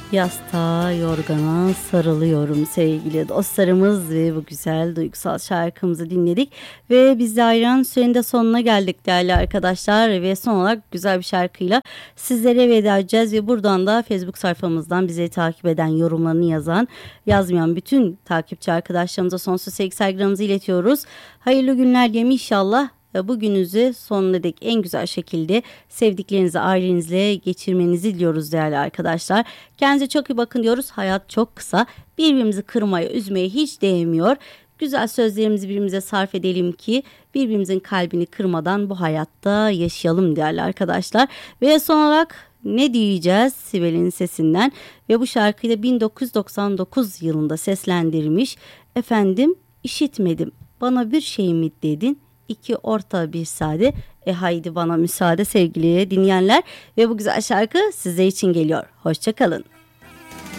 Yastığa, yorgana sarılıyorum sevgili dostlarımız ve bu güzel duygusal şarkımızı dinledik. Ve biz de ayran sürenin de sonuna geldik değerli arkadaşlar. Ve son olarak güzel bir şarkıyla sizlere veda edeceğiz. Ve buradan da Facebook sayfamızdan bizi takip eden, yorumlarını yazan, yazmayan bütün takipçi arkadaşlarımıza sonsuz sevgi saygılarımızı iletiyoruz. Hayırlı günler diyelim inşallah. Bugününüzü sonuna dek en güzel şekilde sevdiklerinizi ailenizle geçirmenizi diliyoruz değerli arkadaşlar. Kendinize çok iyi bakın diyoruz. Hayat çok kısa. Birbirimizi kırmaya, üzmeye hiç değmiyor. Güzel sözlerimizi birbirimize sarf edelim ki birbirimizin kalbini kırmadan bu hayatta yaşayalım değerli arkadaşlar. Ve son olarak ne diyeceğiz Sibel'in sesinden ve bu şarkıyı da 1999 yılında seslendirmiş. Efendim işitmedim, bana bir şey mi dedin? İki orta bir sade. Haydi bana müsaade sevgili dinleyenler. Ve bu güzel şarkı sizler için geliyor. Hoşça kalın.